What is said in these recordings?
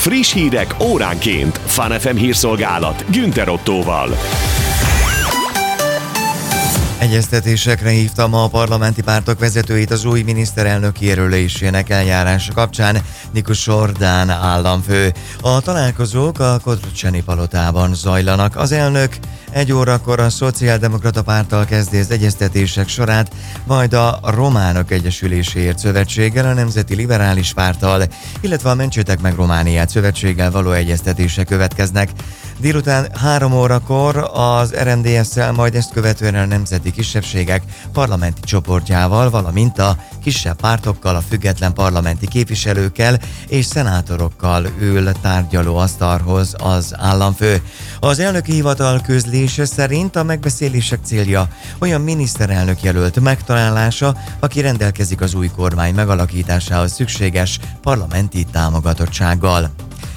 Friss hírek óránként. Fun FM hírszolgálat Günther Ottóval. Egyeztetésekre hívta ma a parlamenti pártok vezetőit az új miniszterelnök jelölésének eljárása kapcsán Nikus Ordán államfő. A találkozók a Kodrucsáni palotában zajlanak. Az elnök 1 órakor a Szociáldemokrata Párttal kezdi az egyeztetések sorát, majd a Románok Egyesüléséért Szövetséggel, a Nemzeti Liberális Párttal, illetve a Mentsétek meg Romániát szövetséggel való egyeztetések következnek. Délután 3 órakor az RMDSZ-szel, majd ezt követően a nemzeti kisebbségek parlamenti csoportjával, valamint a kisebb pártokkal, a független parlamenti képviselőkkel és szenátorokkal ül tárgyalóasztalhoz az államfő. Az elnöki hivatal közlése szerint a megbeszélések célja olyan miniszterelnök jelölt megtalálása, aki rendelkezik az új kormány megalakításához szükséges parlamenti támogatottsággal.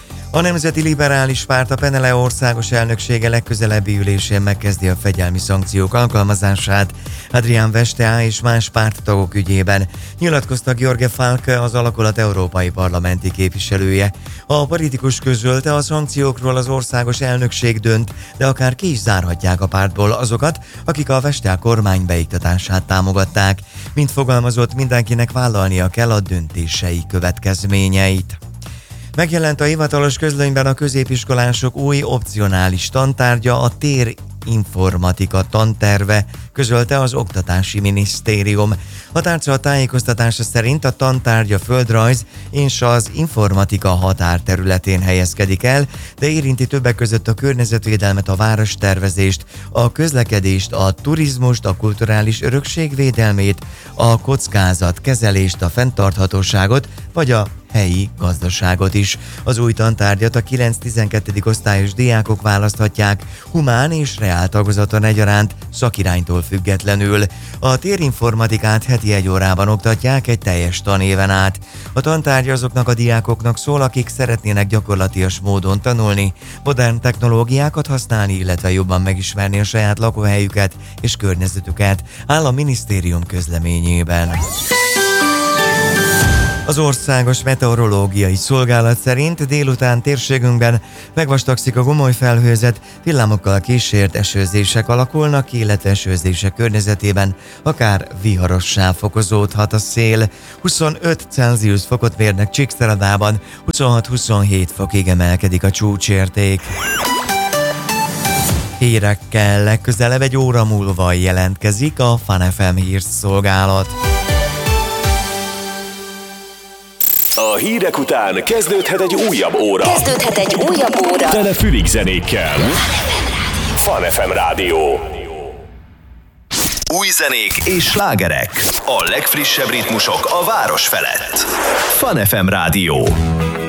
A Nemzeti Liberális Párt a PNL országos elnöksége legközelebbi ülésén megkezdi a fegyelmi szankciók alkalmazását Adrian Vestea és más párttagok ügyében, nyilatkozta George Falke, az alakulat európai parlamenti képviselője. A politikus közölte, a szankciókról az országos elnökség dönt, de akár ki is zárhatják a pártból azokat, akik a Vestea kormány beiktatását támogatták. Mint fogalmazott, mindenkinek vállalnia kell a döntései következményeit. Megjelent a hivatalos közlönyben a középiskolások új opcionális tantárgya, a térinformatika tanterve, közölte az Oktatási Minisztérium. A tárca tájékoztatása szerint a tantárgya földrajz és az informatika határterületén helyezkedik el, de érinti többek között a környezetvédelmet, a várostervezést, a közlekedést, a turizmust, a kulturális örökség védelmét, a kockázatkezelést, a fenntarthatóságot vagy a helyi gazdaságot is. Az új tantárgyat a 9-12. osztályos diákok választhatják humán és reál tagozaton egyaránt, szakiránytól függetlenül. A térinformatikát heti 1 órában oktatják egy teljes tanéven át. A tantárgy azoknak a diákoknak szól, akik szeretnének gyakorlatias módon tanulni, modern technológiákat használni, illetve jobban megismerni a saját lakóhelyüket és környezetüket, áll a minisztérium közleményében. Az Országos Meteorológiai Szolgálat szerint délután térségünkben megvastagszik a gomoly felhőzet, villámokkal kísért esőzések alakulnak ki, illetve esőzések környezetében akár viharossá fokozódhat a szél. 25 Celsius fokot mérnek Csíkszeredában, 26-27 fokig emelkedik a csúcsérték. Hírekkel legközelebb 1 óra múlva jelentkezik a Fun FM hírszolgálat. A hírek után kezdődhet egy újabb óra. Tele fülig zenékkel. Fun FM Rádió. Új zenék és slágerek. A legfrissebb ritmusok a város felett. Fun FM Rádió.